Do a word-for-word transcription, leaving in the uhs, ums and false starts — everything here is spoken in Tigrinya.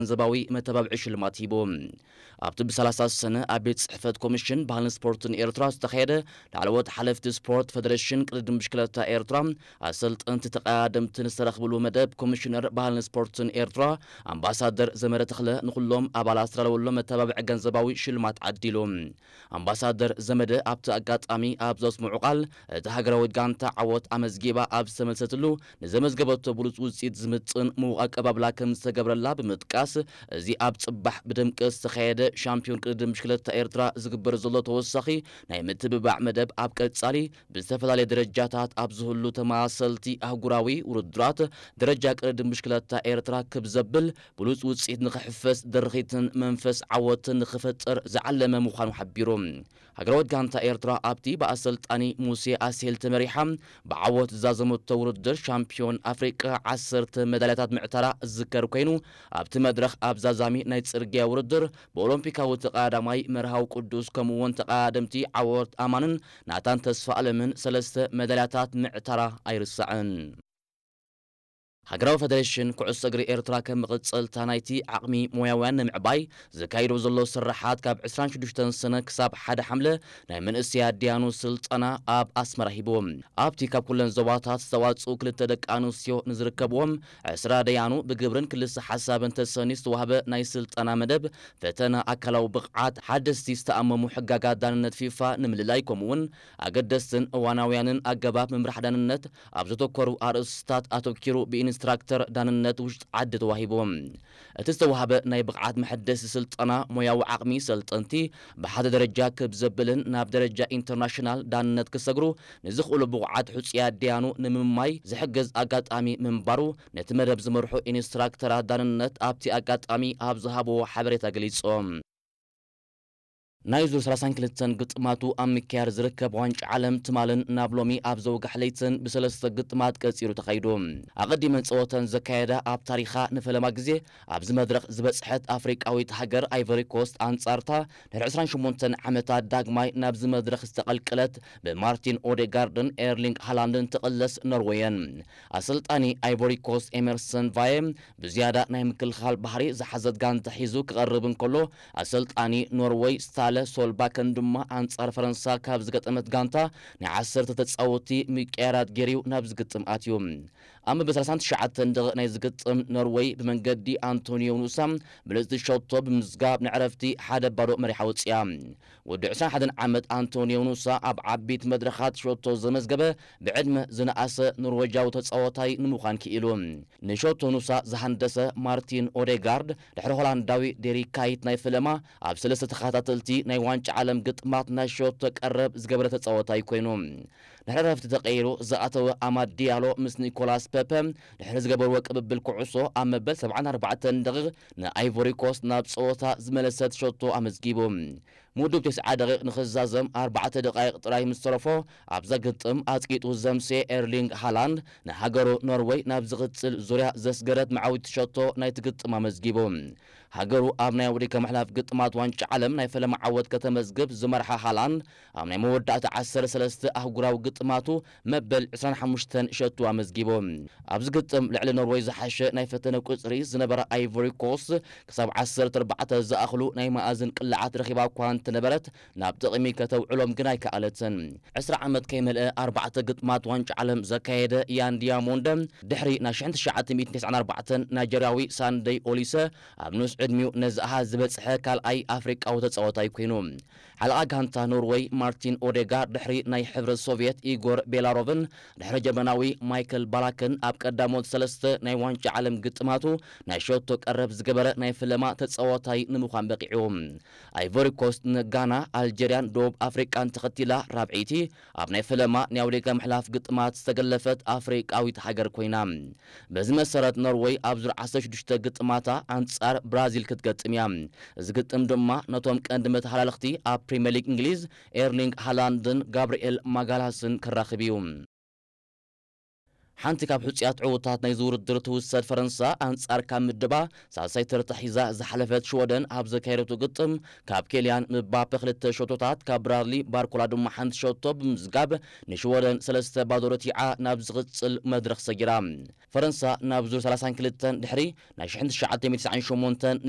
ገንዘባዊ መተባብዒ ሽልማት ሂቦም ኣብቲ ብ30 ሰነ ኣቤት ጽሕፈት ኮሚሽን ባህልን ስፖርትን ኤርትራ ዝተኻየደ ላዕለዎት ሓለፍቲ ስፖርት ፌደሬሽን ቅድድም ብሽክለታ ኤርትራ ኣሰልጠንቲ ተቐዳደምትን ዝተረኽብሉ መደብ ኮሚሽነር ባህልን ስፖርትን ኤርትራ ኣምባሳደር ዘመረ ተኽለ ንኹሎም ኣባላት ዝተዳለወሎም መተባብዒ ገንዘባዊ ሽልማት ዓዲሎም ኣምባሳደር ዘመደ ኣብቲ ኣጋጣሚ ኣብ ዘስምዑ ቃል እቲ ሃገራዊ ጋንታ ዓወት ኣመዝጊባ ኣብ ዝተመልሰትሉ ንዘመዝገበቶ ብሉፅ ውፅኢት ዝምጥን ምዉቕ ኣቀባብላ ከም ዝተገብረላ ብምጥቃስ እዚ ኣብ ጽባሕ ብድምቀት ዝተኻየደ ሻምፒዮን ቅድድም ብሽክለታ ኤርትራ ዝግበር ዘሎ ተወሳኺ ናይ ምትብባዕ መደብ ኣብ ቀጻሊ ብዝተፈላለየ ደረጃታት ኣብ ዝህሉ ተመሳሰልቲ ኣህጉራዊ ውድድራት ደረጃ ቅድድም ብሽክለታ ኤርትራ ክብዘብል ብሉፅ ውፅኢት ንኽሕፈስ ደርኺትን መንፈስ ዓወትን ንኽፈጥር ዝዓለመ ምዃኑ ሓቢሮም ሃገራዊት ጋንታ ኤርትራ ኣብቲ ብኣሰልጣኒ ሙሴ ኣሴል ተመሪሓ ብዓወት ዝዛዘመቶ ውድድር ሻምፒዮን ኣፍሪቃ ዓሰርተ መዳልያታት ምዕተራ ዝዝከር ኮይኑ ኣብቲ መድረኽ ኣብዛዛሚ ናይ ጽርግያ ውድድር ብኦሎምፒካዊ ተቐዳዳማይ መርሃዊ ቅዱስ ከምኡውን ተቐዳደምቲ ዓወት ኣማንን ናታን ተስፋ ኣለምን ሰለስተ መዳልያታት ምዕተራ ኣይርስዕን ሃገራዊ ፌደሬሽን ኩዕሶ እግሪ ኤርትራ ከም መቐጸልታ ናይቲ ዓቕሚ ሞያውያን ንምዕባይ ዘካይዶ ዘሎ ስራሓት ካብ عشرين وستة ሰነ ክሳብ ሓደ ሐምለ ናይ መንእስያ ዲያኑ ስልጠና ኣብ ኣስመራ ሂቦም ኣብቲ ካብ ኩለን ዞባታት ዝተዋፅኡ ክልተ ደቂ ኣንስትዮ ንዝርከብዎም عشرة ዲያኑ ብግብርን ክልስ ሓሳብን ተሰኒ ዝተዋህበ ናይ ስልጠና መደብ ፈተና ኣካላዊ ብቕዓት ሓደስቲ ዝተኣመሙ ሕጋጋት ዳንነት ፊፋ ንምልላይ ከምኡውን ኣገደስትን እዋናውያንን ኣገባብ ምምራሕ ዳንነት ኣብ ዘተኮሩ ኣርእስታት ኣተኪሩ ኢንስትራክተር ዳንነት ውሽጥ ዓዲ ተዋሂቦም እቲ ዝተዋህበ ናይ ብቕዓት መሐደሲ ስልጠና ሞያዊ ዓቕሚ ሰልጠንቲ ብሓደ ደረጃ ክብዘብልን ናብ ደረጃ ኢንተርናሽናል ዳንነት ክሰግሩ ንዝኽእሉ ብቕዓት ሕፁያት ዲያኑ ንምማይ ዝሕግዝ ኣጋጣሚ ምንባሩ ነቲ መደብ ዝመርሑ ኢንስትራክተራት ዳንነት ኣብቲ ኣጋጣሚ ኣብ ዝሃብዎ ሓበሬታ ገሊፆም ናይ ዙር ሰላሳ وثلاثين ግጥማቱ ኣብ ምክያር ዝርከብ ዋንጫ ዓለም ትማልን ናብ ሎሚ ኣብ ዘውጋሕ ለይትን ብሰለስተ ግጥማት ቀፂሩ ተኻይዱ ኣቐዲመን ፀወተን ዘካየደ ኣብ ታሪኻ ንፈለማ ግዜ ኣብ ዝመድረኽ ዝበፅሐት ኣፍሪቃዊት ሃገር ኣይቨሪ ኮስት ኣንጻርታ ድሕሪ عشرين وثمانية ዓመታት ዳግማይ ናብ ዝመድረኽ ዝተቐልቀለት ብማርቲን ኦዴጋርድን ኤርሊንግ ሃላንድን ትቕለስ ኖርዌይን ኣሰልጣኒ ኣይቨሪ ኮስት ኤመርሰን ቫየም ብዝያዳ ናይ ምክልኻል ባህሪ ዝሓዘት ጋንታ ሒዙ ክቐርብ እንከሎ ኣሰልጣኒ ኖርዌይ ስታ ሶልባከን ድማ አንጻር ፈረንሳ ካብ ዝገጠመት ጋንታ ናይ ዓሰርተ ተጻወቲ ምቅያራት ገሪው ናብ ዝግጥም ኣትዩ ኣመ ብ39 ደቂቕ ናይ ዝግጥም ኖርዌይ ብመንገዲ አንቶኒዮ ኑሳ ብልዕቲ ሾቶ ብምዝጋብ ንዕረፍቲ ሓደ ባዶ መሪሓ ወፅያ ወዲ عشرين وواحد ዓመት አንቶኒዮ ኑሳ ኣብ ዓቢት መድረኻት ሾቶ ዘመዝገበ ብዕድመ ዝነኣሰ ኖርዌጃዊ ተጻዋታይ ንምዃን ክኢሉ ንሾቶ ኑሳ ዝሃንደሰ ማርቲን ኦዴጋርድ ድሕሪ ሆላንዳዊ ዴሪክ ካይት ናይ ፈለማ ኣብ ሰለስተ ተኸታተልቲ ናይ ዋንጫ ዓለም ግጥማት ናይ ሾቶ ቀረብ ዝገበረ ተጻዋታይ ኮይኑ ድሕሪ ረፍቲ ተቐይሩ ዝኣተወ ኣማድ ዲያሎ ምስ ኒኮላስ ፔፔ ድሕሪ ዝገበርዎ ቅብብል ኩዕሶ ኣብ መበል سبعة وأربعين ደቂቕ ንኣይቮሪ ኮስት ናብ ፀወታ ዝመለሰት ሾቶ ኣመዝጊቡ ሙዱብ تسعة ደቂቕ ንኽዛዘም أربعة ደቂቕ ጥራይ ምስ ተረፎ ኣብ ዘግጥም ኣጽቂጡ ዘምሴ ኤርሊንግ ሃላንድ ንሃገሩ ኖርዌይ ናብ ዝቕፅል ዙርያ ዘስገረት መዓዊት ሾቶ ናይ ትግጥም ኣመዝጊቡ ሃገሩ ኣብ ናይ ወዲከ መሕላፍ ግጥማት ዋንጫ ዓለም ናይ ፈለማ ዓወት ከተመዝግብ ዝመርሓ ሃላንድ ኣብ ናይ መወዳእታ عشرة وثلاثين ኣህጉራዊ ግጥማቱ መበል عشرين وخمسة ሸቱ ኣመዝጊቡ ኣብ ዝግጥም ልዕሊ ኖርዌይ ዝሓሸ ናይ ፈተነ ቁጽሪ ዝነበረ ኣይቮሪ ኮስት ክሳብ عشرة أربعة ዝኣኽሉ ናይ ማእዝን ቅልዓት ረኺባ እኳ እንተነበረት ናብ ጥቕሚ ከተውዕሎም ግን ኣይከኣለትን عشرة ዓመት ከይመልአ ኣርባዕተ ግጥማት ዋንጫ ዓለም ዘካየደ ያን ዲያሞንድ ድሕሪ ናይ ألف وتسعمائة وتسعة وأربعين ናይጀርያዊ ሳንደይ ኦሊሰ ኣብ ንስ ዕድሚው ነዝኣሃ ዝበፅሐ ካልኣይ ኣፍሪቃዊ ተጻዋታይ ኮይኑ ሓለቓ ጋንታ ኖርዌይ ማርቲን ኦዴጋርድ ድሕሪ ናይ ሕብረት ሶቪየት ኢጎር ቤላሮቭን ድሕሪ ጀርመናዊ ማይክል ባላክን ኣብ ቀዳሞት ሰለስተ ናይ ዋንጫ ዓለም ግጥማቱ ናይ ሾቶ ቀረብ ዝገበረ ናይ ፈለማ ተጻዋታይ ንምዃን በቂዑ ኣይቮሪ ኮስት ንጋና ኣልጀርያን ደቡብ ኣፍሪቃን ተኸቲላ ራብዒቲ ኣብ ናይ ፈለማ ናይ ወዲቀ ምሕላፍ ግጥማት ዝተገለፈት ኣፍሪቃዊት ሃገር ኮይና በዚ መሰረት ኖርዌይ ኣብ ዙር عشرة وستة ግጥማታ አንጻር ብራዚል ክትገጥም እያ እዚ ግጥም ድማ ነቶም ቀንዲ መተሓላለኽቲ ኣብ ፕሪምየር ሊግ እንግሊዝ ኤርሊንግ ሃላንድን ጋብርኤል ማጋላስን ክራኸብ እዩ حانتي كاب حصيات عوتات ناي زوردر توسد فرنسا انصار كام مدبا ساساي ترتا حيزا زحلفت شودن ابز كايرتو قطم كاب كيليان مبابي خلت شوتوتات كاب برارلي باركولا دم حنت شوتو بمزغاب نشودن سلسته بادورتيعا نابز غصل مدرخ سجرام فرنسا نابزور ثلاثين كلتن دحري ناشحن تشعة ميتسعين شومونتن